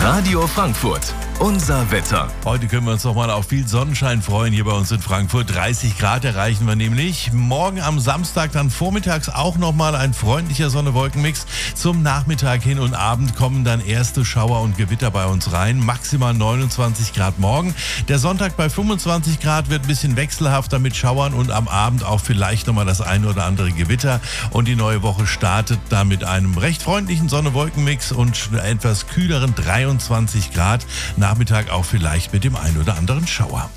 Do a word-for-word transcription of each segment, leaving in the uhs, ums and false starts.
Radio Frankfurt, unser Wetter. Heute können wir uns noch mal auf viel Sonnenschein freuen hier bei uns in Frankfurt. dreißig Grad erreichen wir nämlich. Morgen am Samstag dann vormittags auch noch mal ein freundlicher Sonne-Wolken-Mix. Zum Nachmittag hin und Abend kommen dann erste Schauer und Gewitter bei uns rein. Maximal neunundzwanzig Grad morgen. Der Sonntag bei fünfundzwanzig Grad wird ein bisschen wechselhafter mit Schauern und am Abend auch vielleicht noch mal das eine oder andere Gewitter. Und die neue Woche startet dann mit einem recht freundlichen Sonne-Wolken-Mix und etwas kühleren dreiundzwanzig Grad. Nachmittag auch vielleicht mit dem einen oder anderen Schauer.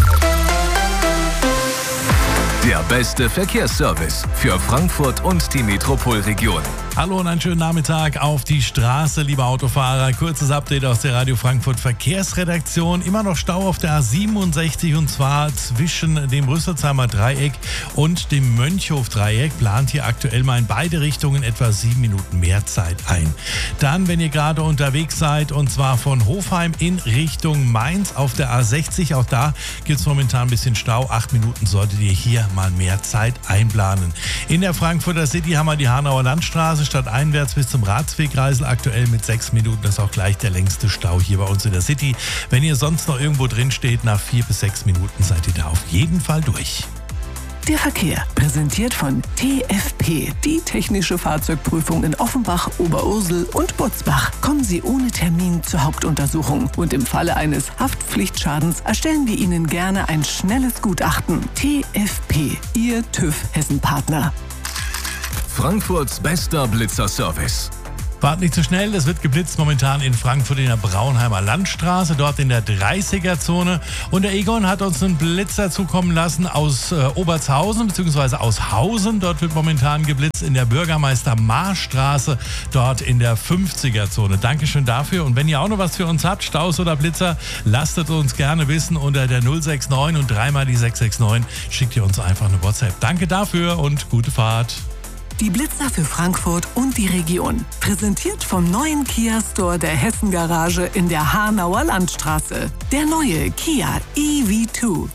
Der beste Verkehrsservice für Frankfurt und die Metropolregion. Hallo und einen schönen Nachmittag auf die Straße, liebe Autofahrer. Kurzes Update aus der Radio Frankfurt Verkehrsredaktion. Immer noch Stau auf der A siebenundsechzig und zwar zwischen dem Rüsselsheimer Dreieck und dem Mönchhof-Dreieck. Plant hier aktuell mal in beide Richtungen etwa sieben Minuten mehr Zeit ein. Dann, wenn ihr gerade unterwegs seid und zwar von Hofheim in Richtung Mainz auf der A sechzig, auch da gibt es momentan ein bisschen Stau. Acht Minuten solltet ihr hier mal mehr Zeit einplanen. In der Frankfurter City haben wir die Hanauer Landstraße stadteinwärts bis zum Ratswegkreisel aktuell mit sechs Minuten. Das ist auch gleich der längste Stau hier bei uns in der City. Wenn ihr sonst noch irgendwo drin steht, nach vier bis sechs Minuten seid ihr da auf jeden Fall durch. Der Verkehr, präsentiert von T F P, die technische Fahrzeugprüfung in Offenbach, Oberursel und Butzbach. Kommen Sie ohne Termin zur Hauptuntersuchung und im Falle eines Haftpflichtschadens erstellen wir Ihnen gerne ein schnelles Gutachten. T F P, Ihr TÜV Hessen-Partner. Frankfurts bester Blitzerservice. Fahrt nicht zu schnell, es wird geblitzt momentan in Frankfurt in der Braunheimer Landstraße, dort in der dreißiger-Zone. Und der Egon hat uns einen Blitzer zukommen lassen aus äh, Obertshausen bzw. aus Hausen. Dort wird momentan geblitzt in der Bürgermeister-Marr-Straße, dort in der fünfziger-Zone. Dankeschön dafür. Und wenn ihr auch noch was für uns habt, Staus oder Blitzer, lasst es uns gerne wissen unter der null sechs neun und dreimal die sechs sechs neun. Schickt ihr uns einfach eine WhatsApp. Danke dafür und gute Fahrt. Die Blitzer für Frankfurt und die Region. Präsentiert vom neuen Kia Store der Hessen Garage in der Hanauer Landstraße. Der neue Kia E V zwei.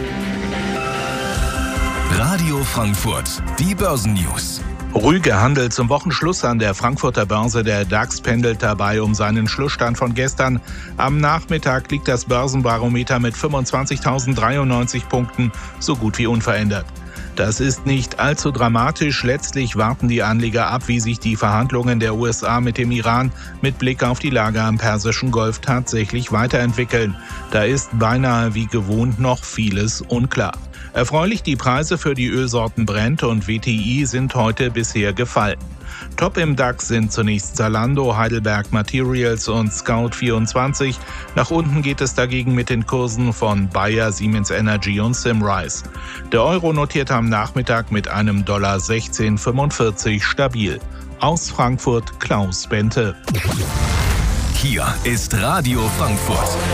Radio Frankfurt, die Börsennews. Ruhiger Handel zum Wochenschluss an der Frankfurter Börse. Der DAX pendelt dabei um seinen Schlussstand von gestern. Am Nachmittag liegt das Börsenbarometer mit fünfundzwanzigtausenddreiundneunzig Punkten so gut wie unverändert. Das ist nicht allzu dramatisch. Letztlich warten die Anleger ab, wie sich die Verhandlungen der U S A mit dem Iran mit Blick auf die Lage am Persischen Golf tatsächlich weiterentwickeln. Da ist beinahe wie gewohnt noch vieles unklar. Erfreulich, die Preise für die Ölsorten Brent und W T I sind heute bisher gefallen. Top im DAX sind zunächst Zalando, Heidelberg Materials und Scout vierundzwanzig. Nach unten geht es dagegen mit den Kursen von Bayer, Siemens Energy und Simrise. Der Euro notiert am Nachmittag mit einem Dollar sechzehn Komma fünfundvierzig stabil. Aus Frankfurt Klaus Bente. Hier ist Radio Frankfurt.